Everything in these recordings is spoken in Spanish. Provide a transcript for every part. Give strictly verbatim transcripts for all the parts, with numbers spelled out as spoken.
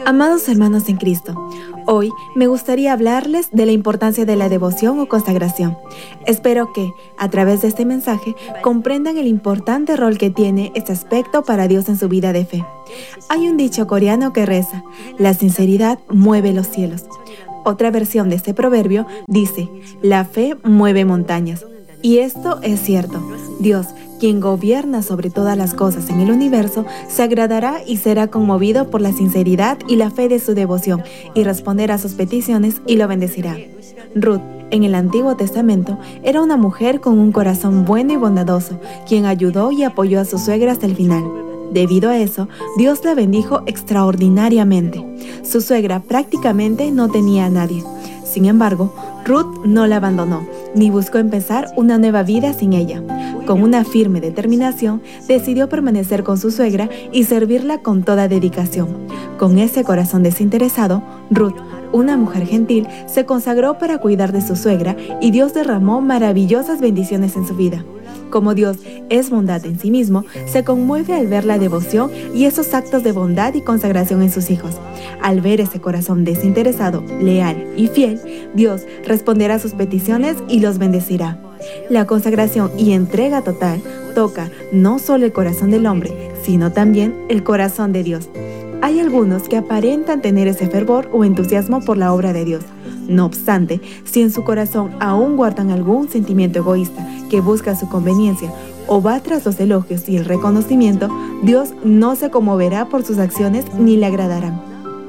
Amados hermanos en Cristo, hoy me gustaría hablarles de la importancia de la devoción o consagración. Espero que, a través de este mensaje, comprendan el importante rol que tiene este aspecto para Dios en su vida de fe. Hay un dicho coreano que reza: la sinceridad mueve los cielos. Otra versión de este proverbio dice: la fe mueve montañas. Y esto es cierto. Dios, quien gobierna sobre todas las cosas en el universo, se agradará y será conmovido por la sinceridad y la fe de su devoción, y responderá a sus peticiones y lo bendecirá. Ruth, en el Antiguo Testamento, era una mujer con un corazón bueno y bondadoso, quien ayudó y apoyó a su suegra hasta el final. Debido a eso, Dios la bendijo extraordinariamente. Su suegra prácticamente no tenía a nadie. Sin embargo, Ruth no la abandonó, ni buscó empezar una nueva vida sin ella. Con una firme determinación, decidió permanecer con su suegra y servirla con toda dedicación. Con ese corazón desinteresado, Ruth, una mujer gentil, se consagró para cuidar de su suegra, y Dios derramó maravillosas bendiciones en su vida. Como Dios es bondad en sí mismo, se conmueve al ver la devoción y esos actos de bondad y consagración en sus hijos. Al ver ese corazón desinteresado, leal y fiel, Dios responderá a sus peticiones y los bendecirá. La consagración y entrega total toca no solo el corazón del hombre, sino también el corazón de Dios. Hay algunos que aparentan tener ese fervor o entusiasmo por la obra de Dios. No obstante, si en su corazón aún guardan algún sentimiento egoísta que busca su conveniencia o va tras los elogios y el reconocimiento, Dios no se conmoverá por sus acciones ni le agradarán.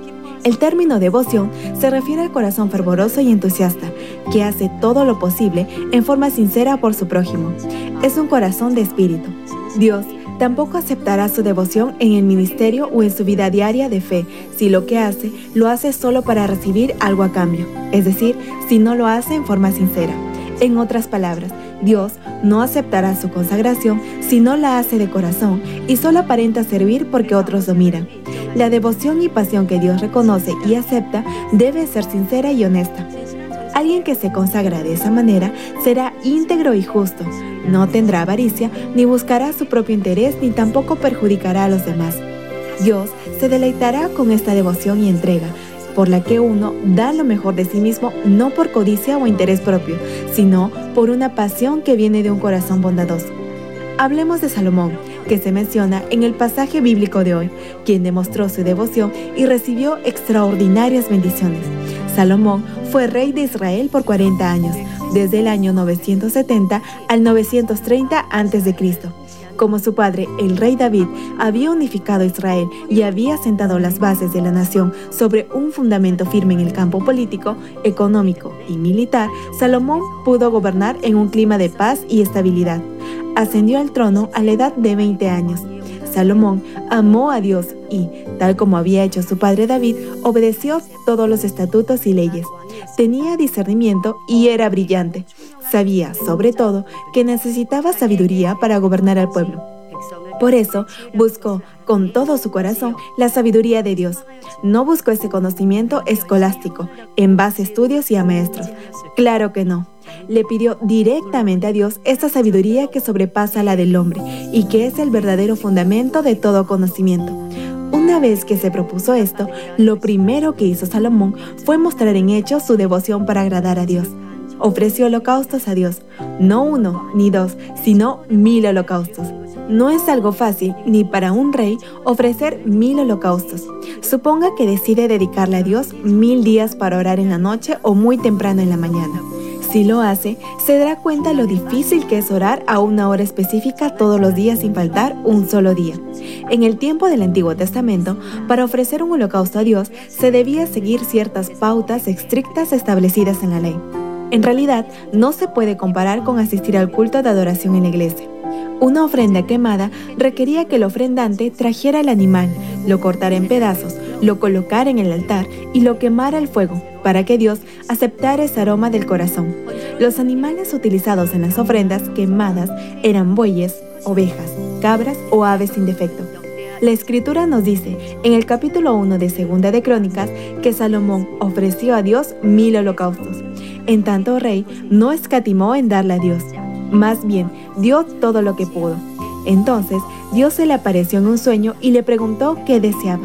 El término devoción se refiere al corazón fervoroso y entusiasta, que hace todo lo posible en forma sincera por su prójimo. Es un corazón de espíritu. Dios tampoco aceptará su devoción en el ministerio o en su vida diaria de fe, si lo que hace, lo hace solo para recibir algo a cambio, es decir, si no lo hace en forma sincera. En otras palabras, Dios no aceptará su consagración si no la hace de corazón y solo aparenta servir porque otros lo miran. La devoción y pasión que Dios reconoce y acepta debe ser sincera y honesta. Alguien que se consagra de esa manera será íntegro y justo. No tendrá avaricia, ni buscará su propio interés, ni tampoco perjudicará a los demás. Dios se deleitará con esta devoción y entrega, por la que uno da lo mejor de sí mismo, no por codicia o interés propio, sino por una pasión que viene de un corazón bondadoso. Hablemos de Salomón, que se menciona en el pasaje bíblico de hoy, quien demostró su devoción y recibió extraordinarias bendiciones. Salomón fue rey de Israel por cuarenta años, desde el año novecientos setenta al novecientos treinta antes de Cristo. Como su padre, el rey David, había unificado a Israel y había sentado las bases de la nación sobre un fundamento firme en el campo político, económico y militar, Salomón pudo gobernar en un clima de paz y estabilidad. Ascendió al trono a la edad de veinte años. Salomón amó a Dios y, tal como había hecho su padre David, obedeció todos los estatutos y leyes. Tenía discernimiento y era brillante. Sabía, sobre todo, que necesitaba sabiduría para gobernar al pueblo. Por eso, buscó con todo su corazón la sabiduría de Dios. No buscó ese conocimiento escolástico, en base a estudios y a maestros. Claro que no. Le pidió directamente a Dios esta sabiduría que sobrepasa la del hombre y que es el verdadero fundamento de todo conocimiento. Una vez que se propuso esto, lo primero que hizo Salomón fue mostrar en hechos su devoción para agradar a Dios. Ofreció holocaustos a Dios, no uno ni dos, sino mil holocaustos. No es algo fácil, ni para un rey, ofrecer mil holocaustos. Suponga que decide dedicarle a Dios mil días para orar en la noche o muy temprano en la mañana. Si lo hace, se dará cuenta lo difícil que es orar a una hora específica todos los días sin faltar un solo día. En el tiempo del Antiguo Testamento, para ofrecer un holocausto a Dios, se debía seguir ciertas pautas estrictas establecidas en la ley. En realidad, no se puede comparar con asistir al culto de adoración en la iglesia. Una ofrenda quemada requería que el ofrendante trajera el animal, lo cortara en pedazos, lo colocara en el altar y lo quemara al fuego, para que Dios aceptara ese aroma del corazón. Los animales utilizados en las ofrendas quemadas eran bueyes, ovejas, cabras o aves sin defecto. La Escritura nos dice, en el capítulo uno de Segunda de Crónicas, que Salomón ofreció a Dios mil holocaustos. En tanto, rey no escatimó en darle a Dios. Más bien, dio todo lo que pudo. Entonces, Dios se le apareció en un sueño y le preguntó qué deseaba.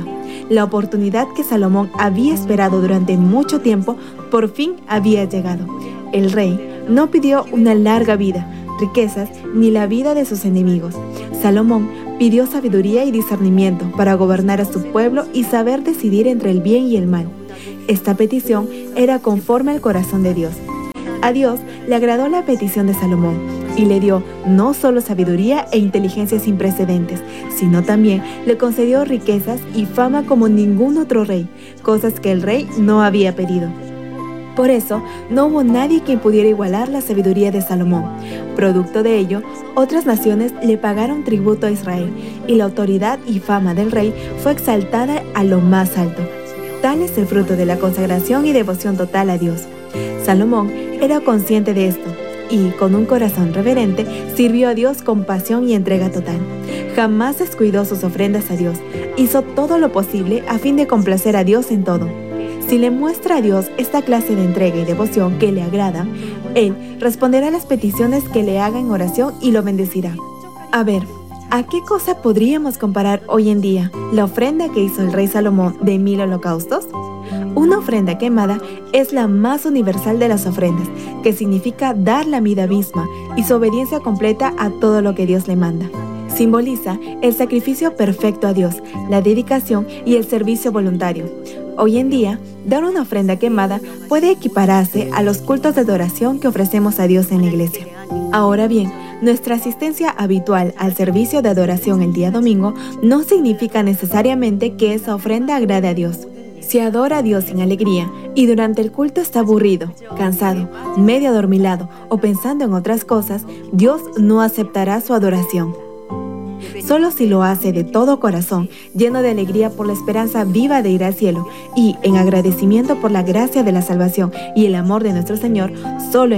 La oportunidad que Salomón había esperado durante mucho tiempo por fin había llegado. El rey no pidió una larga vida, riquezas ni la vida de sus enemigos. Salomón pidió sabiduría y discernimiento para gobernar a su pueblo y saber decidir entre el bien y el mal. Esta petición era conforme al corazón de Dios. A Dios le agradó la petición de Salomón y le dio no solo sabiduría e inteligencia sin precedentes, sino también le concedió riquezas y fama como ningún otro rey, cosas que el rey no había pedido. Por eso, no hubo nadie que pudiera igualar la sabiduría de Salomón. Producto de ello, otras naciones le pagaron tributo a Israel, y la autoridad y fama del rey fue exaltada a lo más alto. Tal es el fruto de la consagración y devoción total a Dios. Salomón era consciente de esto, y con un corazón reverente sirvió a Dios con pasión y entrega total. Jamás descuidó sus ofrendas a Dios, hizo todo lo posible a fin de complacer a Dios en todo. Si le muestra a Dios esta clase de entrega y devoción que le agrada, Él responderá a las peticiones que le haga en oración y lo bendecirá. A ver, ¿a qué cosa podríamos comparar hoy en día la ofrenda que hizo el rey Salomón de mil holocaustos? Una ofrenda quemada es la más universal de las ofrendas, que significa dar la vida misma y su obediencia completa a todo lo que Dios le manda. Simboliza el sacrificio perfecto a Dios, la dedicación y el servicio voluntario. Hoy en día, dar una ofrenda quemada puede equipararse a los cultos de adoración que ofrecemos a Dios en la iglesia. Ahora bien, nuestra asistencia habitual al servicio de adoración el día domingo no significa necesariamente que esa ofrenda agrade a Dios. Si adora a Dios sin alegría y durante el culto está aburrido, cansado, medio adormilado o pensando en otras cosas, Dios no aceptará su adoración. Solo si lo hace de todo corazón, lleno de alegría por la esperanza viva de ir al cielo y en agradecimiento por la gracia de la salvación y el amor de nuestro Señor, solo